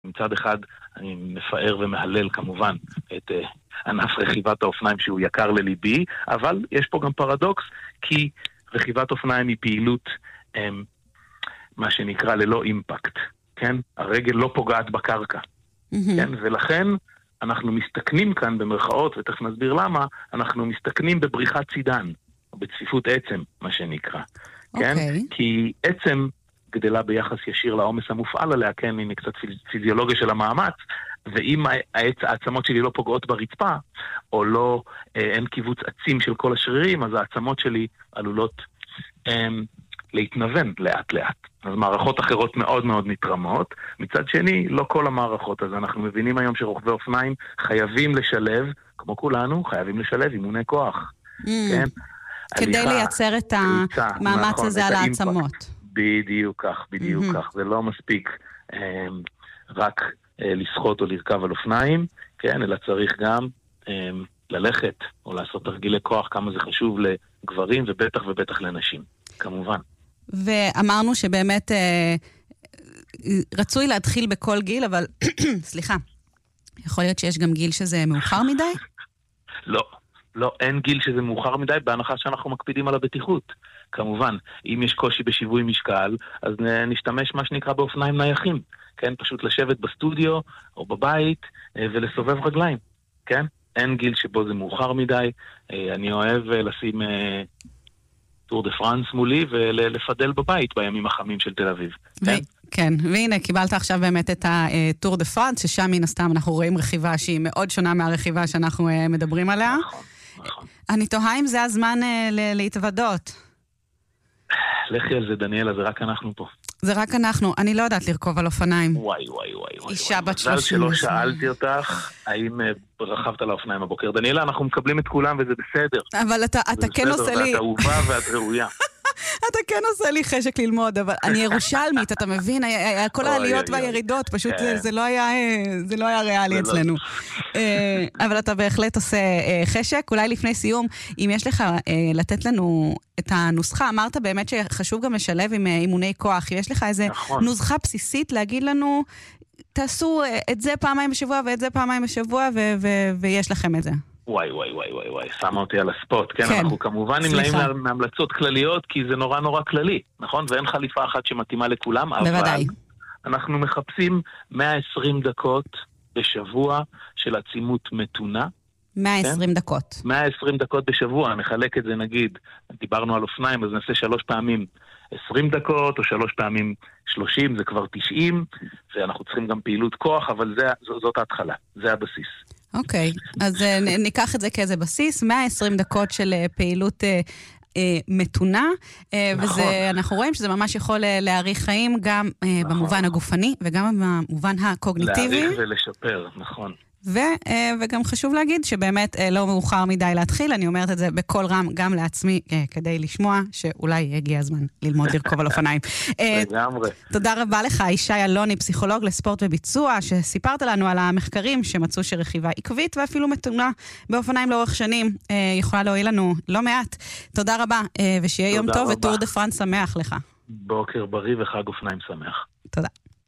מצד אחד אני מפאר ומהלל כמובן את ענף רכיבת האופניים שהוא יקר לליבי, אבל יש פה גם פרדוקס, כי רכיבת אופניים היא פעילות מה שנקרא ללא אימפקט, כן? הרגל לא פוגעת בקרקע, כן? ולכן אנחנו מסתכנים כאן במרכאות, ותכף נסביר למה, אנחנו מסתכנים בבריחת צידן, או בצפיפות עצם, מה שנקרא, כן? כי עצם גדלה ביחס ישיר לעומס המופעל עליה, כן? הנה קצת פיזיולוגיה של המאמץ, ואם העצמות שלי לא פוגעות ברצפה, או לא, אין קיבוץ עצים של כל השרירים, אז העצמות שלי עלולות להתנוון לאט לאט. אז מערכות אחרות מאוד מאוד נתרמות. מצד שני, לא כל המערכות. אז אנחנו מבינים היום שרוכבי אופניים חייבים לשלב, כמו כולנו, חייבים לשלב אימוני כוח. כן? כדי לייצר את המאמץ הזה על העצמות. בדיוק כך, בדיוק כך. זה לא מספיק רק לשחות או לרכב על אופניים, כן? אלא צריך גם ללכת או לעשות תרגילי כוח, כמה זה חשוב לגברים ובטח ובטח לנשים, כמובן. ואמרנו שבאמת רצוי להתחיל בכל גיל, אבל סליחה, יכול להיות שיש גם גיל שזה מאוחר מדי? לא, אין גיל שזה מאוחר מדי, בהנחה שאנחנו מקפידים על הבטיחות. כמובן, אם יש קושי בשיווי משקל, אז נשתמש מה שנקרא באופניים נייחים, כן? פשוט לשבת בסטודיו או בבית ולסובב רגליים, כן? אין גיל שבו זה מאוחר מדי. אני אוהב לשים טור דה פרנס מולי ולפדל בבית בימים החמים של תל אביב. כן, והנה, קיבלת עכשיו באמת את הטור דה פרנס, ששם מן הסתם אנחנו רואים רכיבה שהיא מאוד שונה מהרכיבה שאנחנו מדברים עליה. נכון. אני תוהה אם זה הזמן להתוודות. לכי על זה, דניאלה, זה רק אנחנו פה. זה רק אנחנו, אני לא יודעת לרכוב על אופניים. וואי. אישה בת 30. מזל שלא שאלתי אותך, האם רכבת על האופניים הבוקר. דניאלה, אנחנו מקבלים את כולם וזה בסדר. אבל אתה כן עושה לי... ואת אהובה ואת ראויה. אתה כן עושה לי חשק ללמוד, אבל אני ירושלמית, אתה מבין? כל העליות והירידות, פשוט זה לא היה ריאלי אצלנו. אבל אתה בהחלט עושה חשק. אולי לפני סיום, אם יש לך לתת לנו את הנוסחה, אמרת באמת שחשוב גם לשלב עם אימוני כוח. יש לך איזה נוסחה בסיסית להגיד לנו, תעשו את זה פעמיים בשבוע ואת זה פעמיים בשבוע, ויש לכם את זה. וואי, שמה אותי על הספוט, כן? אנחנו כמובן נמלאים מהמלצות כלליות, כי זה נורא כללי, נכון? ואין חליפה אחת שמתאימה לכולם, אבל אנחנו מחפשים 120 דקות בשבוע של עצימות מתונה. 120 דקות. 120 דקות בשבוע, נחלק את זה נגיד, דיברנו על אופניים, אז נעשה 3 פעמים 20 דקות, או 3 פעמים 30, זה כבר 90, ואנחנו צריכים גם פעילות כוח, אבל זאת ההתחלה, זה הבסיס. אוקיי, אז ניקח את זה כאיזה בסיס, 120 דקות של פעילות מתונה, ואנחנו רואים שזה ממש יכול להאריך חיים גם במובן הגופני וגם במובן הקוגניטיבי. להאריך ולשפר, נכון. וגם חשוב להגיד שבאמת לא מאוחר מדי להתחיל, אני אומרת את זה בכל רם גם לעצמי, כדי לשמוע שאולי הגיע הזמן ללמוד לרכוב על אופניים. לגמרי. תודה רבה לך, ישי אלוני, פסיכולוג לספורט וביצוע, שסיפרת לנו על המחקרים שמצאו שרכיבה עקבית ואפילו מתונה באופניים לאורך שנים, יכולה להועיל לנו לא מעט. תודה רבה, ושיהיה יום טוב וטור דה פרנס שמח לך. בוקר בריא וחג אופניים שמח. תודה.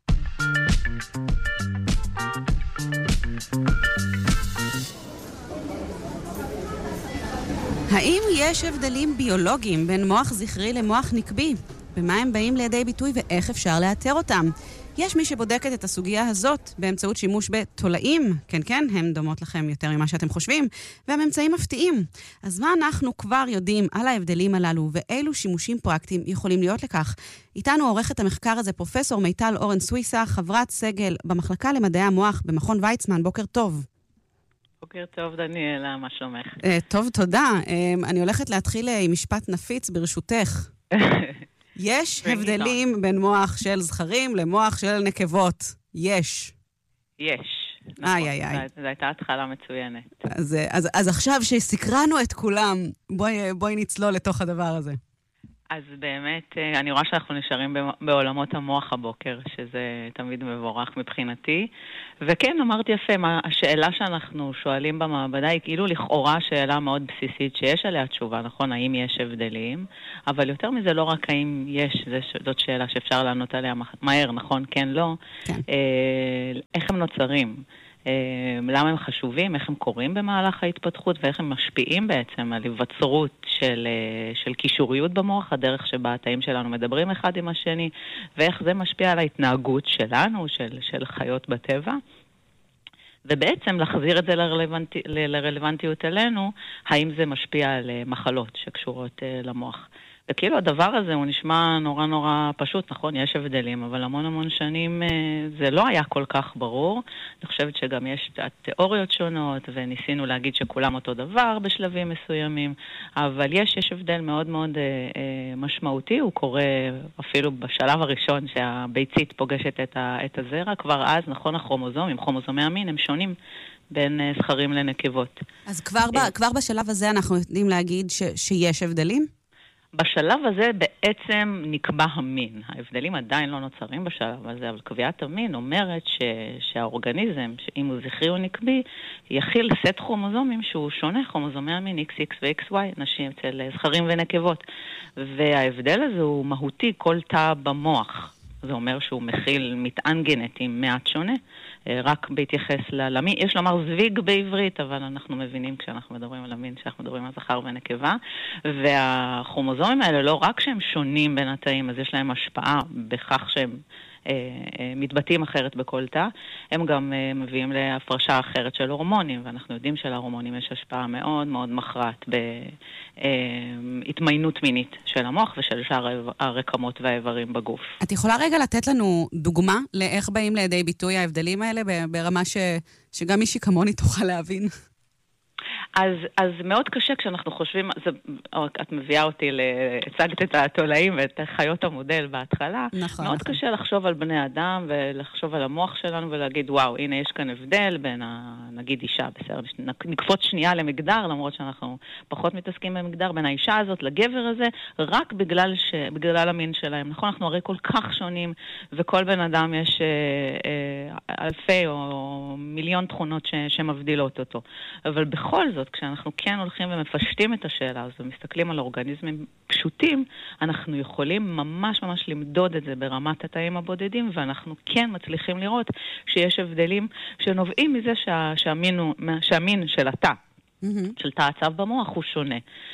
האם יש הבדלים ביולוגיים בין מוח זכרי למוח נקבי? במה הם באים לידי ביטוי ואיך אפשר לאתר אותם? יש מי שבודקת את הסוגיה הזאת באמצעות שימוש בתולעים. כן, הן דומות לכם יותר ממה שאתם חושבים, והממצאים מפתיעים. אז מה אנחנו כבר יודעים על ההבדלים הללו, ואילו שימושים פרקטיים יכולים להיות לכך? איתנו עורכת המחקר הזה פרופסור מיטל אורן סוויסה, חברת סגל במחלקה למדעי המוח במכון ויצמן. בוקר טוב. בוקר טוב, דניאלה, מה שלומך? טוב, תודה. אני הולכת להתחיל עם משפט נפיץ ברשותך. יש הבדלים בין מוח של זכרים למוח של נקבות. יש. נכון, זו הייתה התחלה מצוינת. אז עכשיו שסקרנו את כולם, בואי נצלול לתוך הדבר הזה. אז באמת, אני רואה שאנחנו נשארים בעולמות המוח הבוקר, שזה תמיד מבורך מבחינתי. וכן, אמרתי יפה, השאלה שאנחנו שואלים במעבדה היא כאילו לכאורה שאלה מאוד בסיסית שיש עליה תשובה, נכון? האם יש הבדלים? אבל יותר מזה לא רק האם יש, זאת שאלה שאפשר לענות עליה מהר, נכון? כן, לא. כן. איך הם נוצרים? למה הם חשובים, איך הם קורים במהלך ההתפתחות ואיך הם משפיעים בעצם על היווצרות של קישוריות במוח, הדרך שבה התאים שלנו מדברים אחד עם השני, ואיך זה משפיע על ההתנהגות שלנו, של חיות בטבע. ובעצם להחזיר את זה לרלוונטיות אלינו, האם זה משפיע על מחלות שקשורות למוח. וכאילו הדבר הזה הוא נשמע נורא נורא פשוט, נכון? יש הבדלים, אבל המון שנים זה לא היה כל כך ברור. אני חושבת שגם יש תיאוריות שונות, וניסינו להגיד שכולם אותו דבר בשלבים מסוימים, אבל יש הבדל מאוד מאוד משמעותי, הוא קורה אפילו בשלב הראשון שהביצית פוגשת את הזרע, כבר אז, נכון, הכרומוזומים, כרומוזומי המין, הם שונים בין זכרים לנקבות. אז כבר בשלב הזה אנחנו יודעים להגיד שיש הבדלים? בשלב הזה בעצם נקבע המין. ההבדלים עדיין לא נוצרים בשלב הזה, אבל קביעת המין אומרת שהאורגניזם, אם הוא זכרי או נקבי, יכיל סט כרומוזומים שהוא שונה, כרומוזומי המין XX ו-XY, נשים אצל זכרים ונקבות. וההבדל הזה הוא מהותי, כל תא במוח. זה אומר שהוא מכיל מטען גנטי מעט שונה, רק בהתייחס למין. יש לומר זוויג בעברית, אבל אנחנו מבינים כשאנחנו מדברים על המין, שאנחנו מדברים על זכר ונקבה. והכרומוזומים האלה, לא רק שהם שונים בין התאים, אז יש להם השפעה בכך שהם מתבטאים אחרת בכל תא, הם גם מביאים להפרשה אחרת של הורמונים, ואנחנו יודעים שלהורמונים יש השפעה מאוד מאוד מכרעת בהתמיינות מינית של המוח ושל שאר הרקמות והאיברים בגוף. את יכולה רגע לתת לנו דוגמה לאיך באים לידי ביטוי ההבדלים האלה ברמה שגם מישהי כמוני תוכל להבין? אז מאוד קשה כשאנחנו חושבים, את מביאה אותי, הצגת את התולעים ואת חיות המודל בהתחלה, נכון, מאוד נכון. קשה לחשוב על בני אדם ולחשוב על המוח שלנו ולהגיד, וואו, הנה יש כאן הבדל בין, נגיד אישה, בסדר, נקפוץ שנייה למגדר, למרות שאנחנו פחות מתעסקים במגדר, בין האישה הזאת לגבר הזה, רק בגלל המין שלהם. נכון, אנחנו הרי כל כך שונים, וכל בן אדם יש אלפי או מיליון תכונות שמבדילות אותו. אבל בכל זאת, כשאנחנו כן הולכים ומפשטים את השאלה הזו, ומסתכלים על אורגניזמים פשוטים, אנחנו יכולים ממש למדוד את זה ברמת התאים הבודדים, ואנחנו כן מצליחים לראות שיש הבדלים שנובעים מזה שהמין של התא, של תא עצב במוח הוא שונה.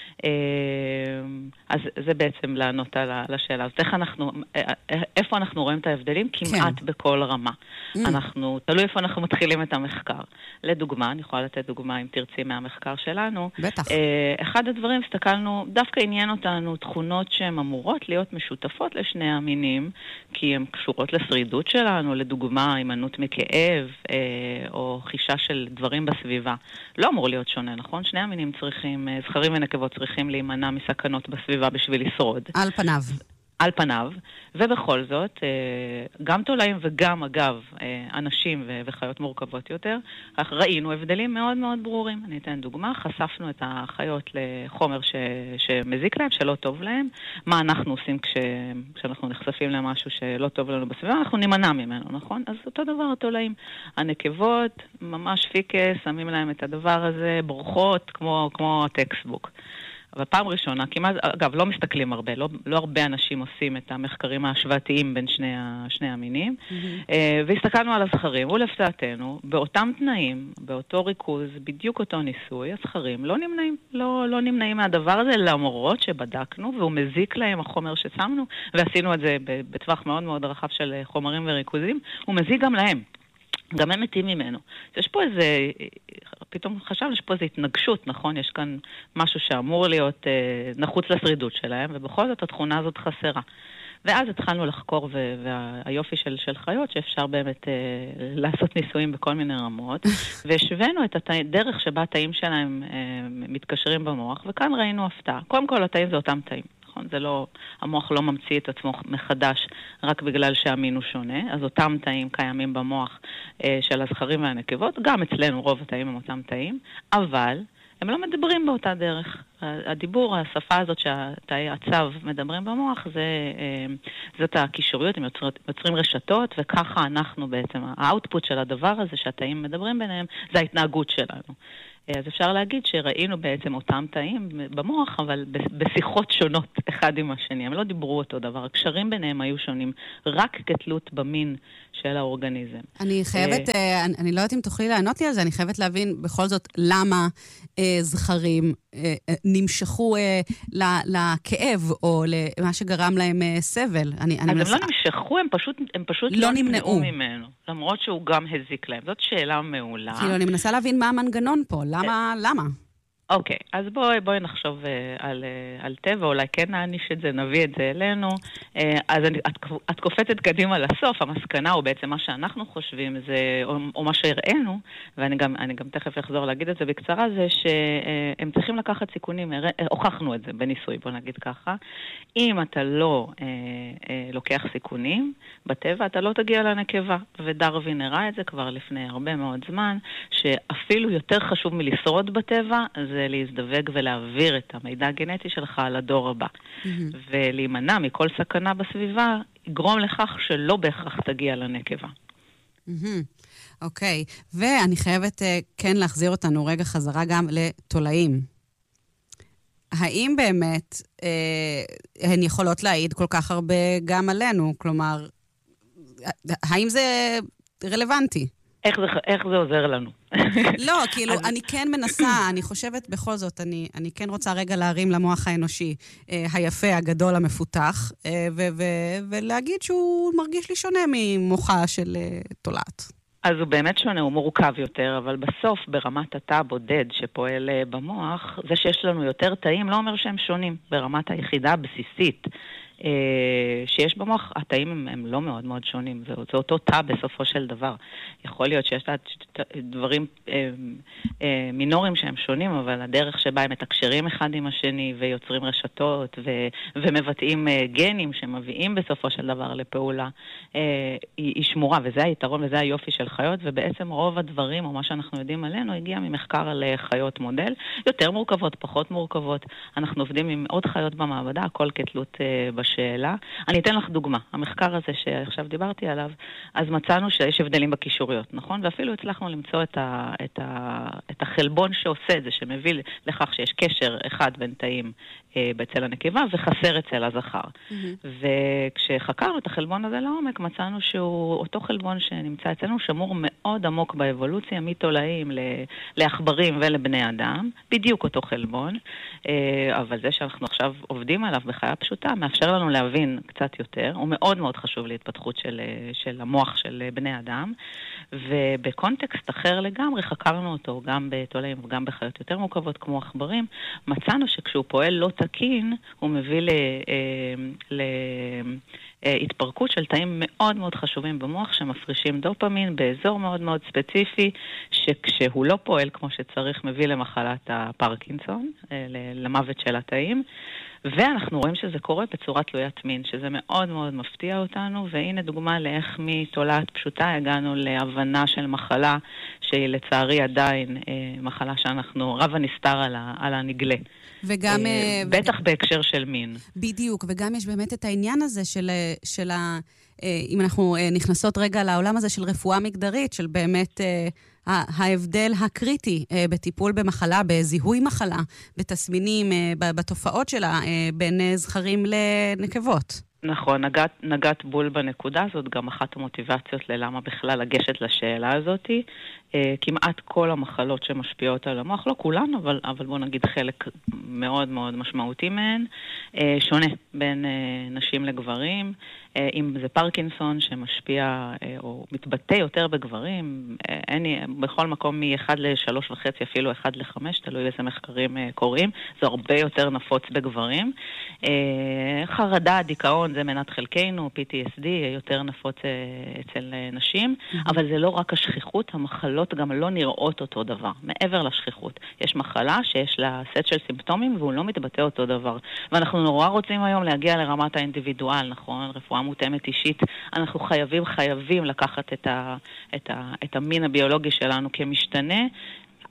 אז זה בעצם לענות על השאלה. אז איפה אנחנו רואים את ההבדלים? כמעט בכל רמה. תלוי איפה אנחנו מתחילים את המחקר. לדוגמה, אני יכולה לתת דוגמה אם תרצי מהמחקר שלנו. בטח. אחד הדברים, הסתכלנו, דווקא עניין אותנו תכונות שהן אמורות להיות משותפות לשני המינים, כי הן קשורות לשרידות שלנו, לדוגמה, הימנעות מכאב, או חישה של דברים בסביבה. לא אמור להיות שונה, נכון? שני המינים צריכים, זכרים ונקבות צריכים להימנע מסכנות בסביבה בשביל לשרוד. על פניו, ובכל זאת, גם תולעים וגם, אגב, אנשים וחיות מורכבות יותר, ראינו הבדלים מאוד מאוד ברורים. אני אתן דוגמה, חשפנו את החיות לחומר שמזיק להם, שלא טוב להם. מה אנחנו עושים כשאנחנו נחשפים למשהו שלא טוב לנו בסביבה? אנחנו נימנע ממנו, נכון? אז אותו דבר התולעים. הנקבות, ממש פיקס, שמים להם את הדבר הזה, בורחות, כמו הטקסטבוק. אבל פעם ראשונה, כמעט, אגב, לא מסתכלים הרבה, לא הרבה אנשים עושים את המחקרים ההשוואתיים בין שני המינים, והסתכלנו על הזכרים, ולפתעתנו, באותם תנאים, באותו ריכוז, בדיוק אותו ניסוי, הזכרים לא נמנעים מהדבר הזה, למרות שבדקנו, והוא מזיק להם החומר ששמנו, ועשינו את זה בטווח מאוד מאוד רחב של חומרים וריכוזים, הוא מזיק גם להם. גם הם מתים ממנו. יש פה פתאום חשבנו שפה איזו התנגשות, נכון? יש כאן משהו שאמור להיות נחוץ לשרידות שלהם, ובכל זאת התכונה הזאת חסרה. ואז התחלנו לחקור, והיופי של חיות, שאפשר באמת לעשות ניסויים בכל מיני רמות, והשווינו את הדרך שבה התאים שלהם מתקשרים במוח, וכאן ראינו הפתעה. קודם כל, התאים זה אותם תאים. זה לא, המוח לא ממציא את עצמו מחדש רק בגלל שהמין הוא שונה, אז אותם תאים קיימים במוח של הזכרים והנקבות, גם אצלנו רוב התאים הם אותם תאים, אבל הם לא מדברים באותה דרך. הדיבור, השפה הזאת שהתאי הצו מדברים במוח, זאת הקישוריות, הם יוצרים רשתות, וככה אנחנו בעצם, האוטפוט של הדבר הזה שהתאים מדברים ביניהם, זה ההתנהגות שלנו. אז אפשר להגיד שראינו בעצם אותם תאים במוח, אבל בשיחות שונות אחד עם השני. הם לא דיברו אותו דבר, הקשרים ביניהם היו שונים, רק כתלות במין של האורגניזם. אני חייבת, אני לא יודעת אם תוכלי לענות לי על זה, אני חייבת להבין בכל זאת למה זכרים נמשכו לכאב או למה שגרם להם סבל. אז הם לא נמשכו, הם פשוט לא נמנעו ממנו, למרות שהוא גם הזיק להם. זאת שאלה מעולה. כאילו, אני מנסה להבין מה המנגנון פה, למה? אוקיי, אז בואי נחשוב על טבע, אולי כן נעניש את זה, נביא את זה אלינו. אז את קופצת קדימה לסוף, המסקנה הוא בעצם מה שאנחנו חושבים, או מה שהראינו, ואני גם תכף אחזור להגיד את זה בקצרה, זה שהם צריכים לקחת סיכונים, הוכחנו את זה בניסוי, בוא נגיד ככה. אם אתה לא לוקח סיכונים בטבע, אתה לא תגיע לנקבה, ודרווין הראה את זה כבר לפני הרבה מאוד זמן, שאפילו יותר חשוב מלשרוד בטבע, זה להזדווג ולהעביר את המידע הגנטי שלך לדור הבא. ולהימנע מכל סכנה בסביבה, יגרום לכך שלא בהכרח תגיע לנקבה. אוקיי, ואני חייבת כן להחזיר אותנו רגע חזרה גם לתולעים. האם באמת הן יכולות להעיד כל כך הרבה גם עלינו? כלומר, האם זה רלוונטי? איך זה עוזר לנו? לא, כאילו, אני כן מנסה, אני חושבת בכל זאת, אני כן רוצה רגע להרים למוח האנושי היפה, הגדול, המפותח, ולהגיד שהוא מרגיש לי שונה ממוחה של תולעת. אז הוא באמת שונה, הוא מורכב יותר, אבל בסוף, ברמת התא הבודד שפועל במוח, זה שיש לנו יותר תאים לא אומר שהם שונים, ברמת היחידה הבסיסית. שיש במוח, התאים הם לא מאוד מאוד שונים, זה אותו תא בסופו של דבר. יכול להיות שיש דברים מינוריים שהם שונים, אבל הדרך שבה הם מתקשרים אחד עם השני ויוצרים רשתות ומבטאים גנים שמביאים בסופו של דבר לפעולה, היא שמורה, וזה היתרון וזה היופי של חיות, ובעצם רוב הדברים או מה שאנחנו יודעים עלינו הגיע ממחקר על חיות מודל, יותר מורכבות, פחות מורכבות. אנחנו עובדים עם עוד חיות במעבדה, הכל כתלות בשאלה. אני אתן לך דוגמה. המחקר הזה שעכשיו דיברתי עליו, אז מצאנו שיש הבדלים בקישוריות, נכון? ואפילו הצלחנו למצוא את החלבון שעושה את זה, שמביא לכך שיש קשר אחד בין תאים אצל הנקבה וחסר אצל הזכר. וכשחקרנו את החלבון הזה לעומק, מצאנו שהוא אותו חלבון שנמצא אצלנו שמור מאוד עמוק באבולוציה, מתולעים לעכברים ולבני אדם, בדיוק אותו חלבון, אבל זה שאנחנו עכשיו עובדים עליו בחיה פשוטה, מאפשר לנו להבין קצת יותר, הוא מאוד מאוד חשוב להתפתחות של המוח של בני אדם, ובקונטקסט אחר לגמרי חקרנו אותו גם בתולעים וגם בחיות יותר מורכבות כמו עכברים, מצאנו שכשהוא פועל לא תקין, הוא מביא להתפרקות של תאים מאוד מאוד חשובים במוח שמפרישים דופמין באזור מאוד מאוד ספציפי, שכשהוא לא פועל כמו שצריך מביא למחלת הפרקינסון, למוות של התאים, ואנחנו רואים שזה קורה בצורה תלוית מין, שזה מאוד מאוד מפתיע אותנו, והנה דוגמה לאיך מתולעת פשוטה הגענו להבנה של מחלה, שהיא לצערי עדיין מחלה שאנחנו רב הנסתר על הנגלה. וגם... בטח בהקשר של מין. בדיוק, וגם יש באמת את העניין הזה של אם אנחנו נכנסות רגע לעולם הזה של רפואה מגדרית, של באמת ההבדל הקריטי בטיפול במחלה, בזיהוי מחלה, בתסמינים, בתופעות שלה, בין זכרים לנקבות. נכון, נגעת בול בנקודה הזאת, גם אחת המוטיבציות ללמה בכלל לגשת לשאלה הזאת. כמעט כל המחלות שמשפיעות על המוח, לא כולן, אבל בוא נגיד חלק מאוד מאוד משמעותי מהן, שונה בין נשים לגברים. אם זה פרקינסון שמשפיע או מתבטא יותר בגברים, בכל מקום מ1 ל3.5 אפילו 1 ל5, תלוי איזה מחקרים קוראים, זה הרבה יותר נפוץ בגברים. חרדה, דיכאון, זה מנת חלקנו, PTSD, יותר נפוץ אצל נשים, אבל זה לא רק השכיחות, המחלות גם לא נראות אותו דבר, מעבר לשכיחות. יש מחלה שיש לה סט של סימפטומים והוא לא מתבטא אותו דבר. ואנחנו נורא רוצים היום להגיע לרמת האינדיבידואל, נכון? רפואה מותאמת אישית. אנחנו חייבים לקחת את המין הביולוגי שלנו כמשתנה,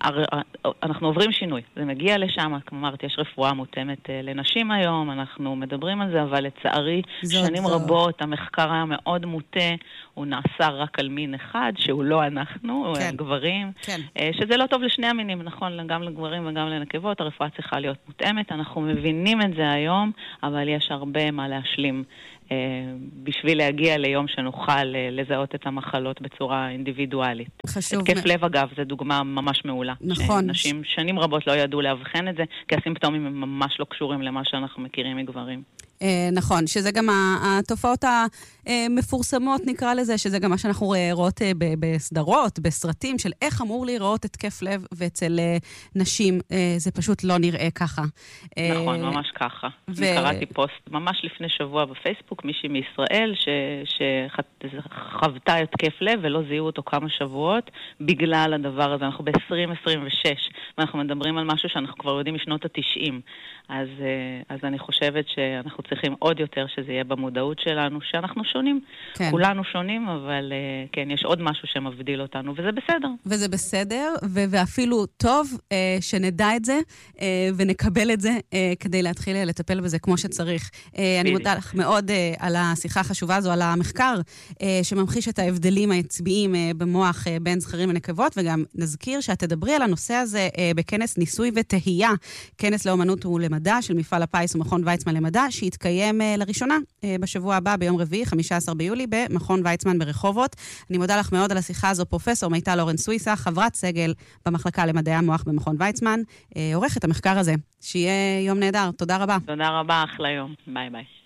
אנחנו עוברים שינוי, זה מגיע לשם, כמו אמרת, יש רפואה מותאמת לנשים היום, אנחנו מדברים על זה, אבל לצערי, שנים רבות, המחקר היה מאוד מוטה, הוא נעשה רק על מין אחד, שהוא לא אנחנו, כן. גברים, כן. שזה לא טוב לשני המינים, נכון, גם לגברים וגם לנקבות, הרפואה צריכה להיות מותאמת, אנחנו מבינים את זה היום, אבל יש הרבה מה להשלים בשביל להגיע ליום שנוכל לזהות את המחלות בצורה אינדיבידואלית. חשוב. התקף לב אגב, זו דוגמה ממש מעולה. נכון. נשים שנים רבות לא ידעו להבחן את זה, כי הסימפטומים הם ממש לא קשורים למה שאנחנו מכירים מגברים. נכון, שזה גם התופעות המפורסמות, נקרא לזה, שזה גם מה שאנחנו רואות בסדרות, בסרטים, של איך אמור להיראות התקף לב, ואצל נשים זה פשוט לא נראה ככה. נכון, ממש ככה. קראתי פוסט ממש לפני שבוע בפייסבוק, מישהי מישראל שחוותה התקף לב ולא זיהו אותו כמה שבועות בגלל הדבר הזה. אנחנו ב-2026, ואנחנו מדברים על משהו שאנחנו כבר יודעים משנות ה-90. אז אני חושבת שאנחנו צריכים עוד יותר שזה יהיה במודעות שלנו, שאנחנו שונים. כן. כולנו שונים, אבל כן, יש עוד משהו שמבדיל אותנו, וזה בסדר. וזה בסדר, ואפילו טוב שנדע את זה, ונקבל את זה, כדי להתחיל לטפל בזה כמו שצריך. אני מודה לך מאוד על השיחה החשובה הזו, על המחקר שממחיש את ההבדלים העצביים במוח בין זכרים ונקבות, וגם נזכיר שאת תדברי על הנושא הזה בכנס ניסוי ותהייה, כנס לאומנות ולמדע של מפעל הפיס ומכון ויצמן למדע, שיתקיים לראשונה בשבוע הבא, ביום רביעי, 15 ביולי, במכון ויצמן ברחובות. אני מודה לך מאוד על השיחה הזו, פרופסור מיטל אורן סוויסה, חברת סגל במחלקה למדעי המוח במכון ויצמן, עורכת המחקר הזה. שיהיה יום נהדר. תודה רבה. תודה רבה, אחלה יום. ביי ביי.